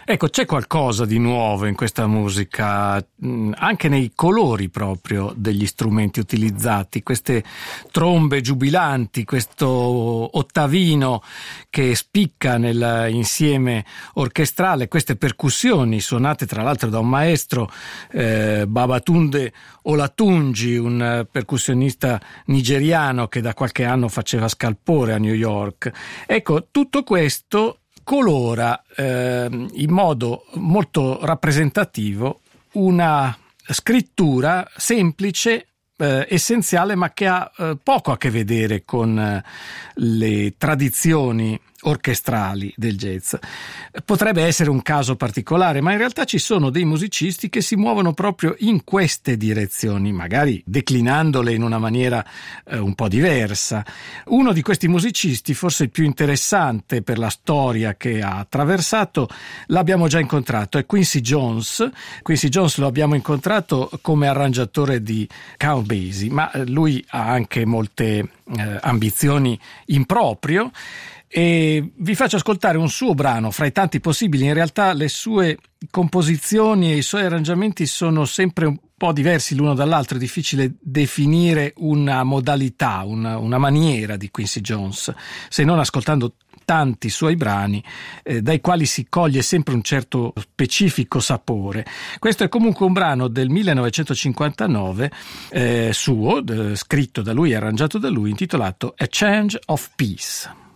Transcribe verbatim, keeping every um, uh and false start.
Ecco, c'è qualcosa di nuovo in questa musica, anche nei colori proprio degli strumenti utilizzati, queste trombe giubilanti, questo ottavino che spicca nell'insieme orchestrale, queste percussioni suonate tra l'altro da un maestro, eh, Babatunde Olatunji, un percussionista nigeriano che da qualche anno faceva scalpore a New York. Ecco, tutto questo colora eh, in modo molto rappresentativo una scrittura semplice, eh, essenziale, ma che ha eh, poco a che vedere con eh, le tradizioni orchestrali del jazz. Potrebbe essere un caso particolare, ma in realtà ci sono dei musicisti che si muovono proprio in queste direzioni, magari declinandole in una maniera eh, un po' diversa. Uno di questi musicisti, forse il più interessante per la storia che ha attraversato, l'abbiamo già incontrato, è Quincy Jones. Quincy Jones lo abbiamo incontrato come arrangiatore di Count Basie, ma lui ha anche molte eh, ambizioni in proprio. E vi faccio ascoltare un suo brano fra i tanti possibili. In realtà le sue composizioni e i suoi arrangiamenti sono sempre un po' diversi l'uno dall'altro, è difficile definire una modalità, una, una maniera di Quincy Jones, se non ascoltando tanti suoi brani eh, dai quali si coglie sempre un certo specifico sapore. Questo è comunque un brano del millenovecentocinquantanove eh, suo, eh, scritto da lui e arrangiato da lui, intitolato A Change of Peace.